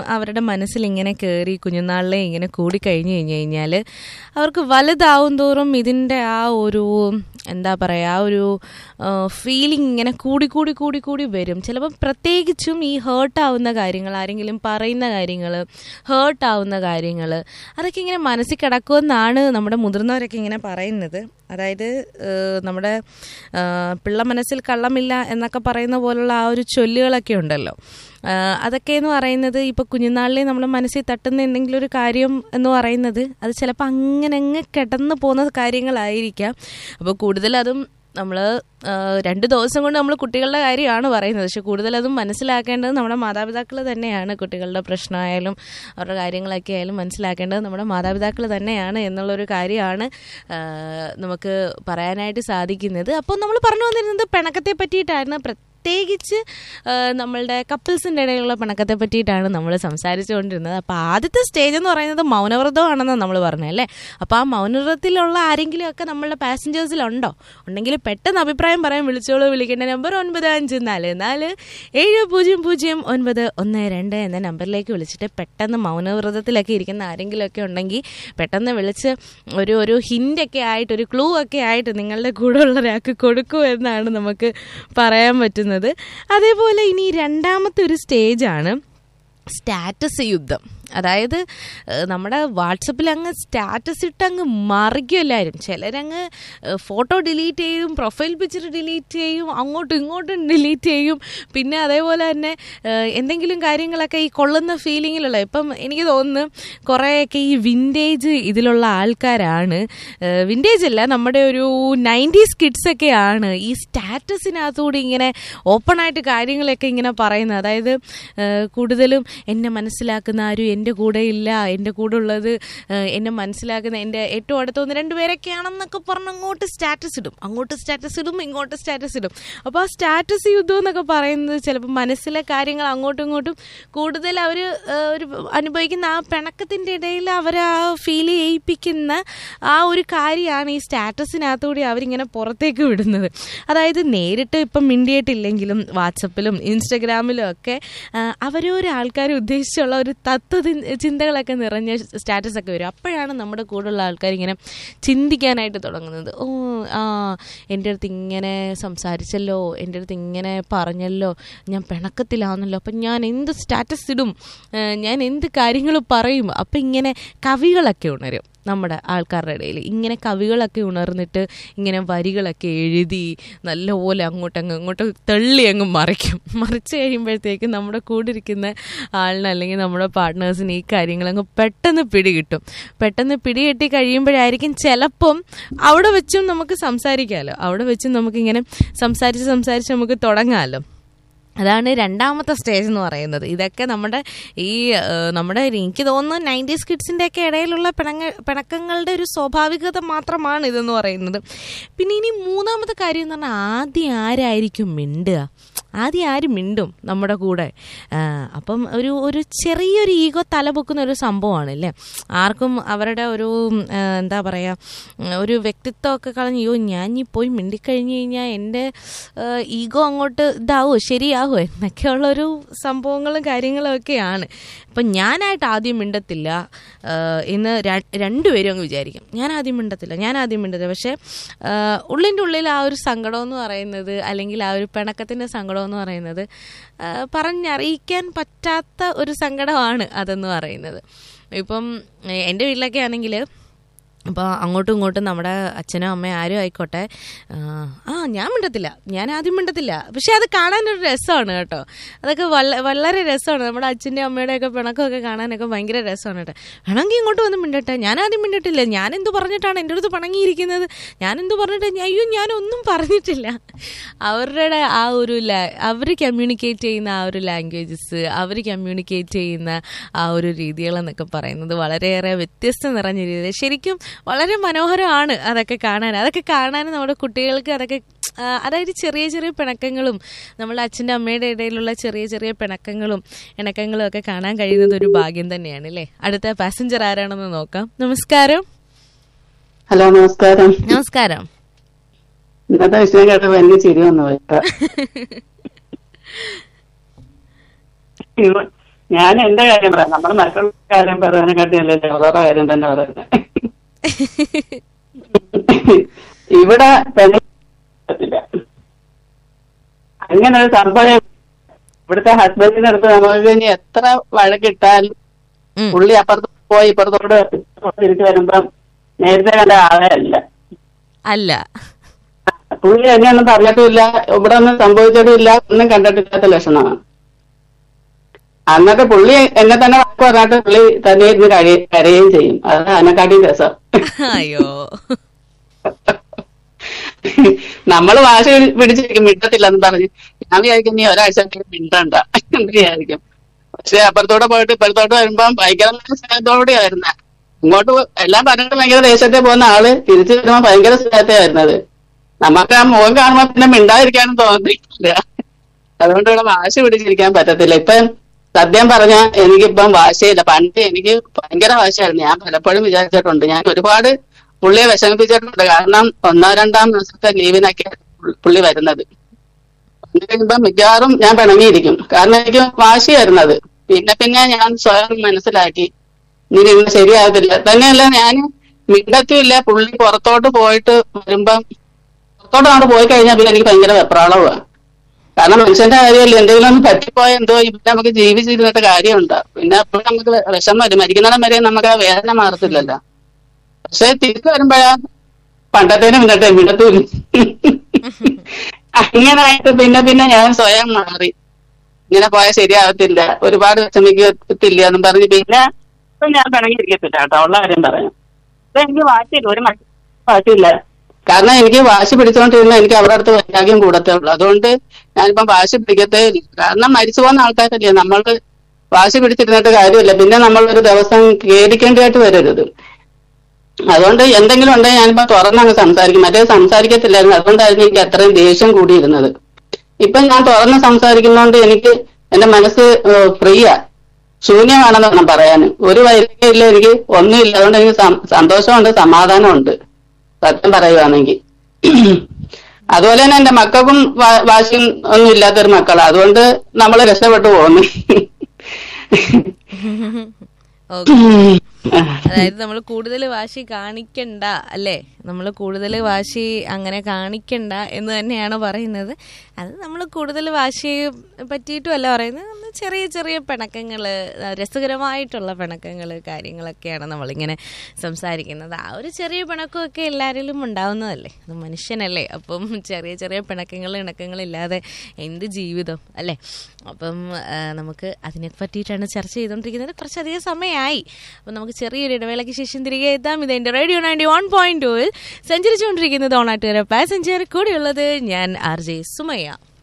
അവരുടെ മനസ്സിൽ ഇങ്ങനെ കയറി കുഞ്ഞുനാളിലെ ഇങ്ങനെ കൂടിക്കഴിഞ്ഞു കഴിഞ്ഞാൽ അവർക്ക് വലുതാവും തോറും ഇതിൻ്റെ ആ ഒരു എന്താ പറയുക, ആ ഒരു ഫീലിംഗ് ഇങ്ങനെ കൂടി വരും. ചിലപ്പോൾ പ്രത്യേകിച്ചും ഈ ഹേർട്ടാവുന്ന കാര്യങ്ങൾ, ആരെങ്കിലും പറയുന്ന കാര്യങ്ങൾ, ഹേർട്ടാവുന്ന കാര്യങ്ങൾ, അതൊക്കെ ഇങ്ങനെ മനസ്സിൽ കിടക്കുമെന്നാണ് നമ്മുടെ മുതിർന്നവരൊക്കെ ഇങ്ങനെ പറയുന്നത്. അതായത് നമ്മുടെ പിള്ള മനസ്സിൽ കള്ളമില്ല എന്നൊക്കെ പറയുന്ന പോലുള്ള ആ ഒരു ചൊല്ലുകളൊക്കെ ഉണ്ടല്ലോ. അതൊക്കെ എന്ന് പറയുന്നത് ഇപ്പോൾ കുഞ്ഞുനാളിലെ നമ്മൾ മനസ്സിൽ തട്ടുന്ന എന്തെങ്കിലും ഒരു കാര്യം എന്ന് പറയുന്നത് അത് ചിലപ്പോൾ അങ്ങനെ കിടന്നു പോകുന്ന കാര്യങ്ങളായിരിക്കാം. അപ്പോൾ കൂടുതലതും നമ്മൾ 2 ദിവസം കൊണ്ട് നമ്മൾ കുട്ടികളുടെ കാര്യമാണ് പറയുന്നത്. പക്ഷെ കൂടുതലതും മനസ്സിലാക്കേണ്ടത് നമ്മുടെ മാതാപിതാക്കൾ തന്നെയാണ്. കുട്ടികളുടെ പ്രശ്നമായാലും അവരുടെ കാര്യങ്ങളൊക്കെ ആയാലും മനസ്സിലാക്കേണ്ടത് നമ്മുടെ മാതാപിതാക്കൾ തന്നെയാണ് എന്നുള്ളൊരു കാര്യമാണ് നമുക്ക് പറയാനായിട്ട് സാധിക്കുന്നത്. അപ്പോൾ നമ്മൾ പറഞ്ഞു വന്നിരുന്നത് പിണക്കത്തെ പറ്റിയിട്ടായിരുന്നു. പ്രത്യേകിച്ച് നമ്മളുടെ കപ്പിൾസിൻ്റെ ഇടയിലുള്ള പിണക്കത്തെ പറ്റിയിട്ടാണ് നമ്മൾ സംസാരിച്ചുകൊണ്ടിരുന്നത്. അപ്പോൾ ആദ്യത്തെ സ്റ്റേജ് എന്ന് പറയുന്നത് മൗനവ്രതമാണെന്ന് നമ്മൾ പറഞ്ഞല്ലേ. അപ്പോൾ ആ മൗനവ്രതത്തിലുള്ള ആരെങ്കിലും ഒക്കെ നമ്മളുടെ പാസഞ്ചേഴ്സിലുണ്ടോ? ഉണ്ടെങ്കിൽ പെട്ടെന്ന് അഭിപ്രായം പറയാൻ വിളിച്ചോളൂ. വിളിക്കേണ്ട നമ്പർ 9544000912 എന്ന നമ്പറിലേക്ക് വിളിച്ചിട്ട് പെട്ടെന്ന് മൗനവ്രതത്തിലൊക്കെ ഇരിക്കുന്ന ആരെങ്കിലുമൊക്കെ ഉണ്ടെങ്കിൽ പെട്ടെന്ന് വിളിച്ച് ഒരു ഹിൻ്റൊക്കെ ആയിട്ട്, ഒരു ക്ലൂ ഒക്കെ ആയിട്ട് നിങ്ങളുടെ കൂടെ ഉള്ള ഒരാൾക്ക് കൊടുക്കൂ എന്നാണ് നമുക്ക് പറയാൻ പറ്റുന്നത്. അതേപോലെ ഇനി രണ്ടാമത്തെ ഒരു സ്റ്റേജാണ് സ്റ്റാറ്റസ് യുദ്ധം. അതായത് നമ്മുടെ വാട്സപ്പിൽ അങ്ങ് സ്റ്റാറ്റസ് ഇട്ട് അങ്ങ് മറിക്കുമല്ലായിരുന്നു. ചിലരങ്ങ് ഫോട്ടോ ഡിലീറ്റ് ചെയ്യും, പ്രൊഫൈൽ പിക്ചർ ഡിലീറ്റ് ചെയ്യും, അങ്ങോട്ടും ഇങ്ങോട്ടും ഡിലീറ്റ് ചെയ്യും. പിന്നെ അതേപോലെ തന്നെ എന്തെങ്കിലും കാര്യങ്ങളൊക്കെ ഈ കൊള്ളുന്ന ഫീലിങ്ങിലുള്ള, ഇപ്പം എനിക്ക് തോന്നുന്നു കുറേയൊക്കെ ഈ വിൻറ്റേജ് ഇതിലുള്ള ആൾക്കാരാണ്. വിൻറ്റേജ് അല്ല, നമ്മുടെ ഒരു 90s കിഡ്സൊക്കെയാണ് ഈ സ്റ്റാറ്റസിനകത്തുകൂടി ഇങ്ങനെ ഓപ്പണായിട്ട് കാര്യങ്ങളൊക്കെ ഇങ്ങനെ പറയുന്നത്. അതായത് കൂടുതലും എന്നെ മനസ്സിലാക്കുന്ന ആരും എൻ്റെ കൂടെ ഇല്ല, എൻ്റെ കൂടെ ഉള്ളത് എന്നെ മനസ്സിലാക്കുന്ന എൻ്റെ ഏറ്റവും അടുത്ത 1-2 പേരൊക്കെയാണെന്നൊക്കെ പറഞ്ഞ് അങ്ങോട്ട് സ്റ്റാറ്റസ് ഇടും, ഇങ്ങോട്ട് സ്റ്റാറ്റസ് ഇടും. അപ്പോൾ ആ സ്റ്റാറ്റസ് യുദ്ധം എന്നൊക്കെ പറയുന്നത് ചിലപ്പോൾ മനസ്സിലെ കാര്യങ്ങൾ അങ്ങോട്ടും ഇങ്ങോട്ടും കൂടുതൽ അവർ ഒരു അനുഭവിക്കുന്ന ആ പിണക്കത്തിൻ്റെ ഇടയിൽ അവർ ആ ഫീൽ ചെയ്യിപ്പിക്കുന്ന ആ ഒരു കാര്യമാണ് ഈ സ്റ്റാറ്റസിനകത്തുകൂടി അവരിങ്ങനെ പുറത്തേക്ക് വിടുന്നത്. അതായത് നേരിട്ട് ഇപ്പം മിണ്ടിയിട്ടില്ലെങ്കിലും വാട്സപ്പിലും ഇൻസ്റ്റഗ്രാമിലും ഒക്കെ അവരൊരു ആൾക്കാരെ ഉദ്ദേശിച്ചുള്ള ഒരു ചിന്തകളൊക്കെ നിറഞ്ഞ സ്റ്റാറ്റസൊക്കെ വരും. അപ്പോഴാണ് നമ്മുടെ കൂടെയുള്ള ആൾക്കാർ ഇങ്ങനെ ചിന്തിക്കാനായിട്ട് തുടങ്ങുന്നത്. എൻ്റെ അടുത്ത് ഇങ്ങനെ സംസാരിച്ചല്ലോ, എൻ്റെ അടുത്ത് ഇങ്ങനെ പറഞ്ഞല്ലോ, ഞാൻ പിണക്കത്തിലാണല്ലോ, അപ്പം ഞാൻ എന്ത് സ്റ്റാറ്റസ് ഇടും, ഞാൻ എന്ത് കാര്യങ്ങൾ പറയും. അപ്പം ഇങ്ങനെ കവികളൊക്കെ ഉണരും നമ്മുടെ ആൾക്കാരുടെ ഇടയിൽ. ഇങ്ങനെ കവികളൊക്കെ ഉണർന്നിട്ട് ഇങ്ങനെ വരികളൊക്കെ എഴുതി നല്ലപോലെ അങ്ങോട്ട് തള്ളി അങ്ങ് മറിച്ച് കഴിയുമ്പോഴത്തേക്കും നമ്മുടെ കൂടെ ഇരിക്കുന്ന ആളിന് അല്ലെങ്കിൽ നമ്മുടെ പാർട്ട്നേഴ്സിന് ഈ കാര്യങ്ങളങ്ങ് പെട്ടെന്ന് പിടികിട്ടി കഴിയുമ്പോഴായിരിക്കും ചിലപ്പം അവിടെ വെച്ചും നമുക്ക് സംസാരിക്കാമല്ലോ, അവിടെ വെച്ചും നമുക്കിങ്ങനെ സംസാരിച്ച് നമുക്ക് തുടങ്ങാമല്ലോ. അതാണ് രണ്ടാമത്തെ സ്റ്റേജ് എന്ന് പറയുന്നത്. ഇതൊക്കെ നമ്മുടെ എനിക്ക് തോന്നുന്നു 90s കിഡ്സിൻ്റെയൊക്കെ ഇടയിലുള്ള പിണക്കങ്ങളുടെ ഒരു സ്വാഭാവികത മാത്രമാണ് ഇതെന്ന് പറയുന്നത്. പിന്നെ ഇനി മൂന്നാമത്തെ കാര്യം എന്ന് പറഞ്ഞാൽ ആദ്യം ആര് മിണ്ടും നമ്മുടെ കൂടെ. അപ്പം ഒരു ചെറിയൊരു ഈഗോ തലപൊക്കുന്ന ഒരു സംഭവമാണല്ലേ. ആർക്കും അവരുടെ ഒരു എന്താ പറയുക, ഒരു വ്യക്തിത്വമൊക്കെ കളഞ്ഞ് ഞാൻ ഈ പോയി മിണ്ടിക്കഴിഞ്ഞ് കഴിഞ്ഞാൽ എൻ്റെ ഈഗോ അങ്ങോട്ട് ശരിയാകുമോ എന്നൊക്കെയുള്ളൊരു സംഭവങ്ങളും കാര്യങ്ങളും ഒക്കെയാണ്. അപ്പം ഞാനായിട്ട് ആദ്യം മിണ്ടത്തില്ല എന്ന് രണ്ടുപേരും അങ്ങ് വിചാരിക്കും. ഞാൻ ആദ്യം മിണ്ടത്തില്ല. പക്ഷേ ഉള്ളിൻ്റെ ഉള്ളിൽ ആ ഒരു സങ്കടം എന്ന് പറയുന്നത്, അല്ലെങ്കിൽ ആ ഒരു പിണക്കത്തിൻ്റെ സങ്കടം എന്ന് പറയുന്നത് പറഞ്ഞറിയിക്കാൻ പറ്റാത്ത ഒരു സങ്കടമാണ് അതെന്ന് പറയുന്നത്. ഇപ്പം എൻ്റെ വീട്ടിലൊക്കെ ആണെങ്കിൽ അപ്പോൾ അങ്ങോട്ടും ഇങ്ങോട്ടും നമ്മുടെ അച്ഛനോ അമ്മയോ ആരും ആയിക്കോട്ടെ, ഞാൻ ആദ്യം മിണ്ടത്തില്ല. പക്ഷെ അത് കാണാനൊരു രസമാണ് കേട്ടോ. അതൊക്കെ വളരെ രസമാണ്. നമ്മുടെ അച്ഛൻ്റെ അമ്മയുടെയൊക്കെ പിണക്കമൊക്കെ കാണാനൊക്കെ ഭയങ്കര രസമാണ് കേട്ടോ. വേണമെങ്കിൽ ഇങ്ങോട്ട് വന്ന് മിണ്ടട്ടെ, ഞാൻ ആദ്യം മിണ്ടിട്ടില്ല, ഞാനെന്ത് പറഞ്ഞിട്ടാണ് എൻ്റെ അടുത്ത് പിണങ്ങിയിരിക്കുന്നത്, ഞാനെന്ത് പറഞ്ഞിട്ട് ഞാനൊന്നും പറഞ്ഞിട്ടില്ല. അവരുടെ ആ ഒരു അവർ കമ്മ്യൂണിക്കേറ്റ് ചെയ്യുന്ന ആ ഒരു ലാംഗ്വേജസ്, അവർ കമ്മ്യൂണിക്കേറ്റ് ചെയ്യുന്ന ആ ഒരു രീതികളെന്നൊക്കെ പറയുന്നത് വളരെയേറെ വ്യത്യസ്തം നിറഞ്ഞ രീതിയിൽ ശരിക്കും വളരെ മനോഹരമാണ് അതൊക്കെ കാണാൻ നമ്മുടെ കുട്ടികൾക്ക് അതൊക്കെ, അതായത് ചെറിയ പിണക്കങ്ങളും നമ്മുടെ അച്ഛൻ്റെ അമ്മയുടെ ഇടയിലുള്ള ചെറിയ പിണക്കങ്ങളും ഇണക്കങ്ങളും ഒക്കെ കാണാൻ കഴിയുന്നത് ഒരു ഭാഗ്യം തന്നെയാണ് അല്ലേ. അടുത്ത പാസഞ്ചർ ആരാണെന്ന് നോക്കാം. നമസ്കാരം. ഹലോ, നമസ്കാരം. ഇന്നത്തെ വിഷയം കേട്ട വലിയ ചിരി വന്നു. ഞാൻ എന്റെ കാര്യം പറയാം, നമ്മുടെ മക്കളുടെ കാര്യം പറയാനെക്കാട്ടിയല്ലേ അവരുടെ കാര്യം തന്നെ പറയുന്നത്. ഇവിടെ പെണ്ണില്ല അങ്ങനെ ഒരു സംഭവം. ഇവിടുത്തെ ഹസ്ബൻഡിന്റെ അടുത്ത് നമുക്ക് ഇനി എത്ര വഴക്കിട്ടാലും പുള്ളി അപ്പുറത്ത് പോയി ഇപ്പുറത്തോട് തിരിച്ചു വരുമ്പം നേരത്തെ കണ്ട ആളെ അല്ല. പുള്ളി എന്നെയൊന്നും പറഞ്ഞിട്ടുമില്ല, ഇവിടെ ഒന്നും സംഭവിച്ചിട്ടുമില്ല, ഒന്നും കണ്ടിട്ടില്ലാത്ത ലക്ഷണമാണ്. അന്നത്തെ പുള്ളി എന്നെ തന്നെ വാക്ക് പറഞ്ഞിട്ട് പുള്ളി തന്നെ ഇരുന്ന് കരയുകയും ചെയ്യും. അത് അതിനെക്കാട്ടി രസം. അയ്യോ, നമ്മള് വാശി പിടിച്ചിരിക്കും മിണ്ടത്തില്ലെന്ന് പറഞ്ഞ്. ഞാൻ വിചാരിക്കും നീ ഒരാഴ്ച മിണ്ടണ്ട എന്ന് വിചാരിക്കും. പക്ഷെ അപ്പുറത്തോടെ പോയിട്ട് ഇപ്പുറത്തോട്ട് വരുമ്പം ഭയങ്കര സ്നേഹത്തോടെ വരുന്ന, ഇങ്ങോട്ട് എല്ലാം പറഞ്ഞിട്ട് ഭയങ്കര ദേശത്തെ പോകുന്ന ആള് തിരിച്ചു വരുമ്പോ ഭയങ്കര സ്നേഹത്തെ വരുന്നത്. നമുക്ക് ആ മുഖം കാണുമ്പോ പിന്നെ മിണ്ടാതിരിക്കാനും തോന്നിയിട്ടില്ല. അതുകൊണ്ട് ഇവിടെ വാശി പിടിച്ചിരിക്കാൻ പറ്റത്തില്ല. ഇപ്പൊ സത്യം പറഞ്ഞാൽ എനിക്കിപ്പം വാശിയില്ല. പണ്ട് എനിക്ക് ഭയങ്കര വാശിയായിരുന്നു. ഞാൻ പലപ്പോഴും വിചാരിച്ചിട്ടുണ്ട്, ഞാൻ ഒരുപാട് പുള്ളിയെ വിഷമിപ്പിച്ചിട്ടുണ്ട്. കാരണം 1-2 ദിവസത്തെ ലീവിനൊക്കെ പുള്ളി വരുന്നത്. കഴിയുമ്പോ മിക്കവാറും ഞാൻ പിണങ്ങിയിരിക്കും. കാരണം എനിക്ക് വാശി വരുന്നത്. പിന്നെ ഞാൻ സ്വയം മനസ്സിലാക്കി ഇനി ഇന്ന് ശരിയാകത്തില്ല. തന്നെയല്ല, ഞാൻ മിണ്ടത്തുമില്ല. പുള്ളി പുറത്തോട്ട് പോയിട്ട് വരുമ്പം പുറത്തോട്ട് അങ്ങോട്ട് പോയി കഴിഞ്ഞാൽ പിന്നെ എനിക്ക് ഭയങ്കര വെപ്രാളവുമാണ്. കാരണം മനുഷ്യന്റെ കാര്യമല്ല, എന്തെങ്കിലും ഒന്ന് പറ്റിപ്പോയ എന്തോ ഇവിടെ നമുക്ക് ജീവിച്ചിരുന്നിട്ട് കാര്യമുണ്ടോ. പിന്നെ അപ്പോൾ നമുക്ക് വിഷം വരും. മരിക്കുന്നിടം വരെ നമുക്ക് ആ വേദന മാറത്തില്ലല്ലോ. പക്ഷെ തിരിച്ചു വരുമ്പോഴാ പണ്ടത്തേനും മിണ്ടത്തുമില്ല. അങ്ങനായിട്ട് പിന്നെ ഞാൻ സ്വയം മാറി. ഇങ്ങനെ പോയാൽ ശരിയാവത്തില്ല, ഒരുപാട് വിഷമിക്കത്തില്ല എന്നും പറഞ്ഞ് പിന്നെ ഇപ്പൊ ഞാൻ പിണങ്ങിയിരിക്കത്തില്ല കേട്ടോ, ഉള്ള കാര്യം പറയാം. ഇപ്പൊ എനിക്ക് വാശിയില്ല, ഒരു വാശിയില്ല. കാരണം എനിക്ക് വാശി പിടിച്ചോണ്ടിരുന്ന എനിക്ക് അവരുടെ അടുത്ത് വൈരാഗ്യം കൂടത്തേ ഉള്ളൂ. അതുകൊണ്ട് ഞാനിപ്പം വാശി പിടിക്കത്തേ ഇല്ല. കാരണം മരിച്ചു പോകുന്ന ആൾക്കാരല്ലേ, നമ്മൾക്ക് വാശി പിടിച്ചിരുന്നിട്ട് കാര്യമില്ല. പിന്നെ നമ്മളൊരു ദിവസം ഖേദിക്കേണ്ടതായിട്ട് വരരുത്. അതുകൊണ്ട് എന്തെങ്കിലും ഉണ്ടെങ്കിൽ ഞാനിപ്പോ തുറന്നങ്ങ് സംസാരിക്കും. മറ്റേ സംസാരിക്കത്തില്ലായിരുന്നു. അതുകൊണ്ടായിരുന്നു എനിക്ക് അത്രയും ദേഷ്യം കൂടിയിരുന്നത്. ഇപ്പൊ ഞാൻ തുറന്ന് സംസാരിക്കുന്നതുകൊണ്ട് എനിക്ക് എന്റെ മനസ്സ് ഫ്രീയാ, ശൂന്യമാണെന്ന് വേണം പറയാൻ. ഒരു വൈരാഗ്യം ഇല്ല, എനിക്ക് ഒന്നുമില്ല. അതുകൊണ്ട് എനിക്ക് സന്തോഷമുണ്ട്, സമാധാനമുണ്ട്, സത്യം പറയുവാണെങ്കിൽ. അതുപോലെ തന്നെ എന്റെ മക്കൾക്കും വാശിയും ഒന്നും ഇല്ലാത്തൊരു മക്കളാണ്. അതുകൊണ്ട് നമ്മൾ രക്ഷപ്പെട്ടു പോകുന്നു. അതായത് നമ്മൾ കൂടുതൽ വാശി കാണിക്കണ്ട അല്ലേ, നമ്മൾ കൂടുതൽ വാശി അങ്ങനെ കാണിക്കണ്ട എന്ന് തന്നെയാണ് പറയുന്നത്. അത് നമ്മൾ കൂടുതൽ വാശിയെ പറ്റിയിട്ടുമല്ല പറയുന്നത്. നമ്മൾ ചെറിയ ചെറിയ പിണക്കങ്ങൾ, രസകരമായിട്ടുള്ള പിണക്കങ്ങൾ, കാര്യങ്ങളൊക്കെയാണ് നമ്മളിങ്ങനെ സംസാരിക്കുന്നത്. ആ ഒരു ചെറിയ പിണക്കമൊക്കെ എല്ലാവരിലും ഉണ്ടാവുന്നതല്ലേ, അത് മനുഷ്യനല്ലേ. അപ്പം ചെറിയ ചെറിയ ഇണക്കങ്ങളില്ലാതെ എന്ത് ജീവിതം അല്ലേ. അപ്പം നമുക്ക് അതിനെ പറ്റിയിട്ടാണ് ചർച്ച ചെയ്തുകൊണ്ടിരിക്കുന്നത്. കുറച്ചധികം സമയമായി. അപ്പം നമുക്ക് ചെറിയൊരു ഇടവേളയ്ക്ക് ശേഷം തിരികെ എത്താം. ഇത് എൻ്റെ റേഡിയോ 91.2 സഞ്ചരിച്ചുകൊണ്ടിരിക്കുന്നത് ഓണാട്ടുകര പാസഞ്ചർ. കൂടെയുള്ളത് ഞാൻ RJ സുമയ്യ.